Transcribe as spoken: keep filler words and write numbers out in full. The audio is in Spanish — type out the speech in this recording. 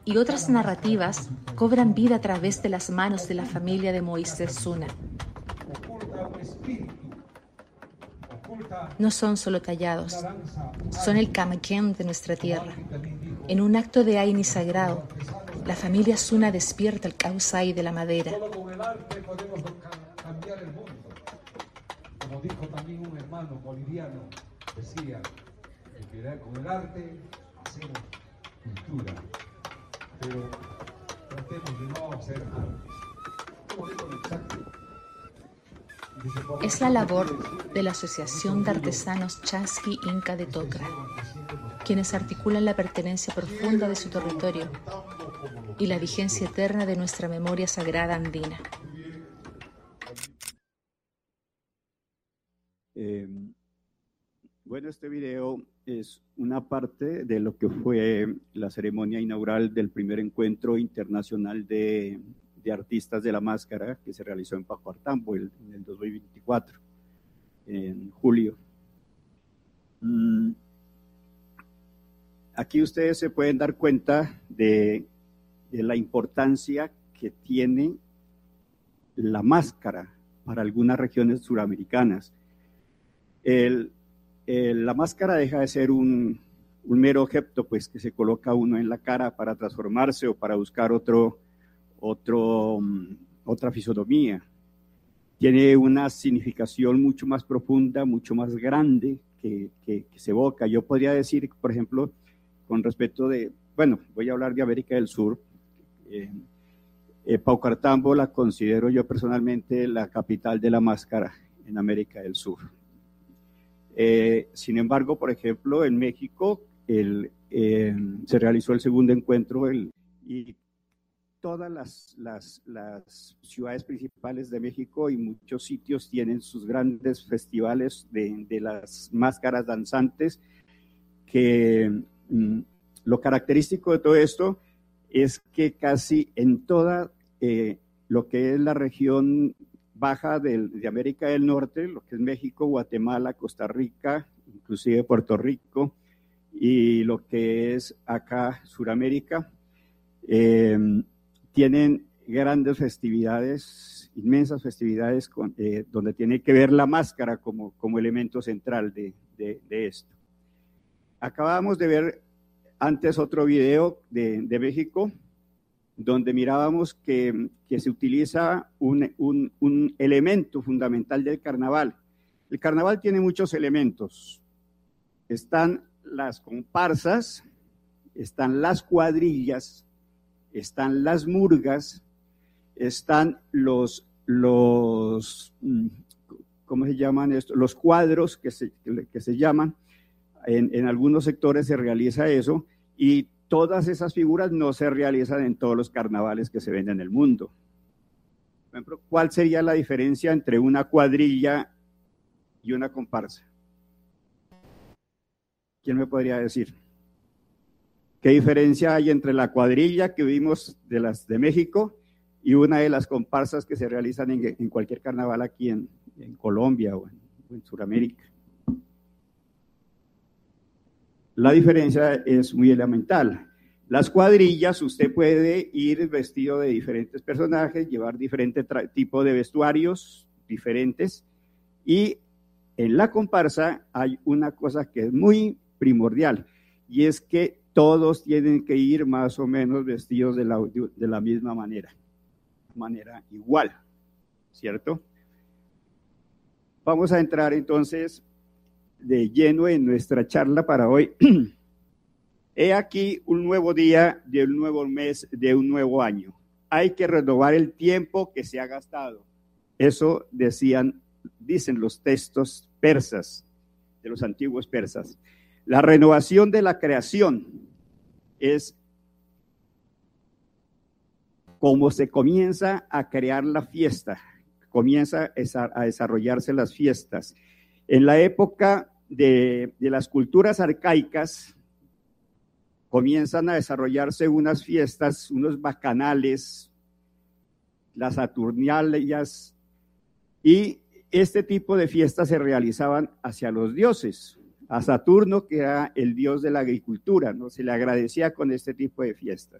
y otras narrativas cobran vida a través de las manos de la familia de Moisés Zuna. No son solo tallados, son el Kamaken de nuestra tierra. En un acto de Aini sagrado, la familia Zuna despierta el Kausai de la madera. Solo con el arte podemos cambiar el mundo. Como dijo también un hermano boliviano, decía que con el arte hacemos cultura, pero tratemos de no hacer arte. Es la labor de la Asociación de Artesanos Chasqui Inca de Tocra, quienes articulan la pertenencia profunda de su territorio y la vigencia eterna de nuestra memoria sagrada andina. Eh, bueno, este video es una parte de lo que fue la ceremonia inaugural del primer encuentro internacional de, de artistas de la máscara que se realizó en Pacoartambo en el dos mil veinticuatro, en julio. Mm. Aquí ustedes se pueden dar cuenta de, de la importancia que tiene la máscara para algunas regiones suramericanas. El, el, la máscara deja de ser un, un mero objeto pues, que se coloca uno en la cara para transformarse o para buscar otro, otro, um, otra fisonomía. Tiene una significación mucho más profunda, mucho más grande que, que, que se evoca. Yo podría decir, por ejemplo, con respecto de, bueno, voy a hablar de América del Sur. Eh, eh, Paucartambo la considero yo personalmente la capital de la máscara en América del Sur. Eh, sin embargo, por ejemplo, en México el, eh, se realizó el segundo encuentro el, y todas las, las, las ciudades principales de México y muchos sitios tienen sus grandes festivales de, de las máscaras danzantes que... Lo característico de todo esto es que casi en toda eh, lo que es la región baja de, de América del Norte, lo que es México, Guatemala, Costa Rica, inclusive Puerto Rico, y lo que es acá Suramérica, eh, tienen grandes festividades, inmensas festividades con, eh, donde tiene que ver la máscara como, como elemento central de, de, de esto. Acabamos de ver antes otro video de, de México, donde mirábamos que, que se utiliza un, un, un elemento fundamental del carnaval. El carnaval tiene muchos elementos. Están las comparsas, están las cuadrillas, están las murgas, están los, los ¿cómo se llaman esto? Los cuadros que se, que se llaman. En, en algunos sectores se realiza eso y todas esas figuras no se realizan en todos los carnavales que se ven en el mundo. Por ejemplo, ¿cuál sería la diferencia entre una cuadrilla y una comparsa? ¿Quién me podría decir? ¿Qué diferencia hay entre la cuadrilla que vimos de las de México y una de las comparsas que se realizan en, en cualquier carnaval aquí en, en Colombia o en, o en Sudamérica? La diferencia es muy elemental. Las cuadrillas, usted puede ir vestido de diferentes personajes, llevar diferentes tipos de vestuarios diferentes, y en la comparsa hay una cosa que es muy primordial, y es que todos tienen que ir más o menos vestidos de la, de la misma manera, manera igual, ¿cierto? Vamos a entrar entonces de lleno en nuestra charla para hoy. He aquí un nuevo día de un nuevo mes, de un nuevo año. Hay que renovar el tiempo que se ha gastado. Eso decían, dicen los textos persas, de los antiguos persas. La renovación de la creación es como se comienza a crear la fiesta, comienza a desarrollarse las fiestas. En la época de, de las culturas arcaicas, comienzan a desarrollarse unas fiestas, unos bacanales, las Saturnalias, y este tipo de fiestas se realizaban hacia los dioses. A Saturno, que era el dios de la agricultura, ¿no? Se le agradecía con este tipo de fiestas.